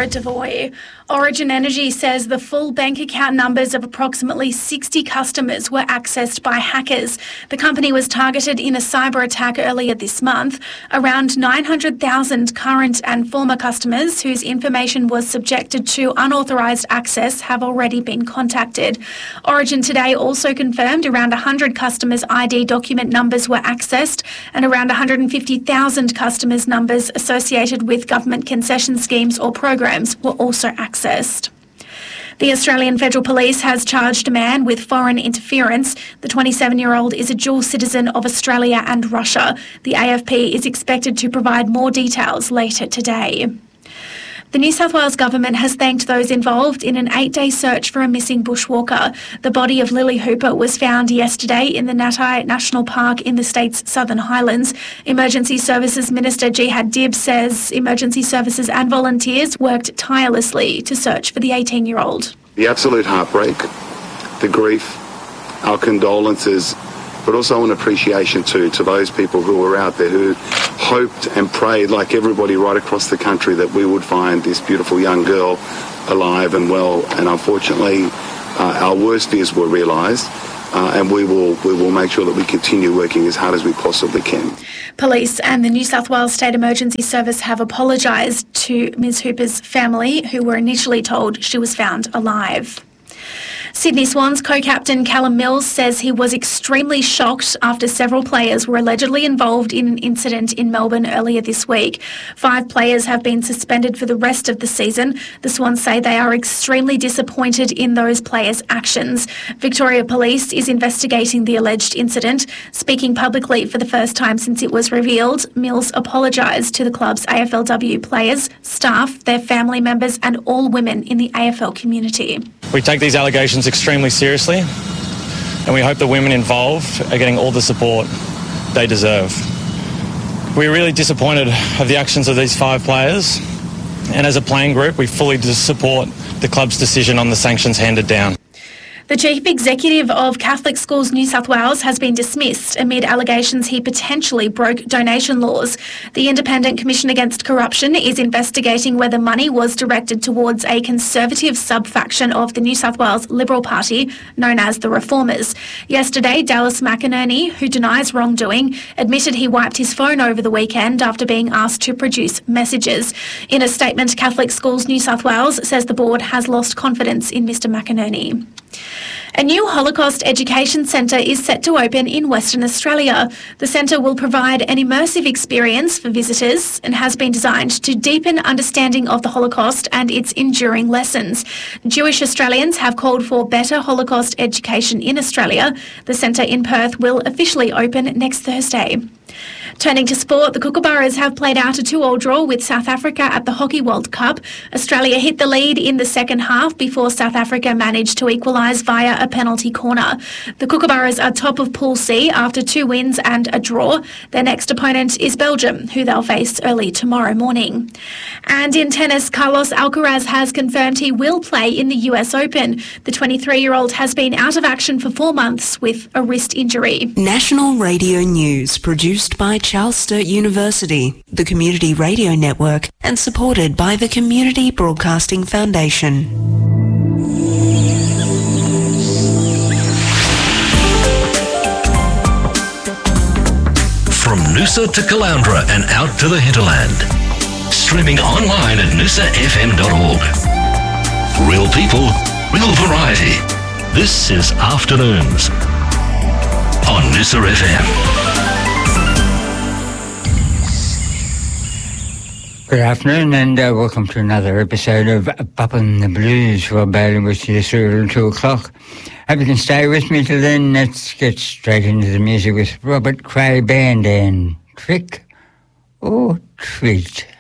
Devoy. Origin Energy says the full bank account numbers of approximately 60 customers were accessed by hackers. The company was targeted in a cyber attack earlier this month. Around 900,000 current and former customers whose information was subjected to unauthorised access have already been contacted. Origin today also confirmed around 100 customers' ID document numbers were accessed and around 150,000 customers' numbers associated with government concession schemes or programs were also accessed. The Australian Federal Police has charged a man with foreign interference. The 27-year-old is a dual citizen of Australia and Russia. The AFP is expected to provide more details later today. The New South Wales Government has thanked those involved in an 8-day search for a missing bushwalker. The body of Lily Hooper was found yesterday in the Natai National Park in the state's Southern Highlands. Emergency Services Minister Jihad Dib says emergency services and volunteers worked tirelessly to search for the 18-year-old. The absolute heartbreak, the grief, our condolences, but also an appreciation too to those people who were out there who hoped and prayed, like everybody right across the country, that we would find this beautiful young girl alive and well. And unfortunately, our worst fears were realised, and we will make sure that we continue working as hard as we possibly can. Police and the New South Wales State Emergency Service have apologised to Ms Hooper's family, who were initially told she was found alive. Sydney Swans co-captain Callum Mills says he was extremely shocked after several players were allegedly involved in an incident in Melbourne earlier this week. 5 players have been suspended for the rest of the season. The Swans say they are extremely disappointed in those players' actions. Victoria Police is investigating the alleged incident. Speaking publicly for the first time since it was revealed, Mills apologised to the club's AFLW players, staff, their family members and all women in the AFL community. We take these allegations extremely seriously, and we hope the women involved are getting all the support they deserve. We're really disappointed of the actions of these 5 players, and as a playing group, we fully support the club's decision on the sanctions handed down. The Chief Executive of Catholic Schools New South Wales has been dismissed amid allegations he potentially broke donation laws. The Independent Commission Against Corruption is investigating whether money was directed towards a conservative sub-faction of the New South Wales Liberal Party, known as the Reformers. Yesterday, Dallas McInerney, who denies wrongdoing, admitted he wiped his phone over the weekend after being asked to produce messages. In a statement, Catholic Schools New South Wales says the board has lost confidence in Mr McInerney. A new Holocaust Education Centre is set to open in Western Australia. The centre will provide an immersive experience for visitors and has been designed to deepen understanding of the Holocaust and its enduring lessons. Jewish Australians have called for better Holocaust education in Australia. The centre in Perth will officially open next Thursday. Turning to sport, the Kookaburras have played out a 2-2 draw with South Africa at the Hockey World Cup. Australia hit the lead in the second half before South Africa managed to equalise via a penalty corner. The Kookaburras are top of Pool C after 2 wins and a draw. Their next opponent is Belgium, who they'll face early tomorrow morning. And in tennis, Carlos Alcaraz has confirmed he will play in the US Open. The 23-year-old has been out of action for 4 months with a wrist injury. National Radio News, produced by Charles Sturt University, the Community Radio Network, and supported by the Community Broadcasting Foundation. From Noosa to Caloundra and out to the hinterland. Streaming online at noosafm.org. Real people, real variety. This is Afternoons on Noosa FM. Good afternoon and welcome to another episode of Bumpin' the Blues. Rob Bailey with you through 2 o'clock. Hope you can stay with me till then. Let's get straight into the music with Robert Cray Band and Trick or Treat.